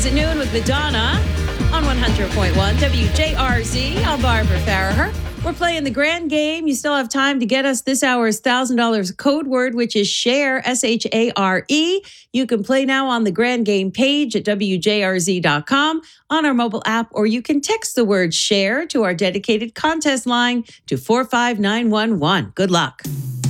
Weekdays at noon with Madonna on 100.1 WJRZ. I'm Barbara Farraher. We're playing the grand game. You still have time to get us this hour's $1,000 code word, which is SHARE, SHARE. You can play now on the grand game page at WJRZ.com, on our mobile app, or you can text the word SHARE to our dedicated contest line to 45911. Good luck.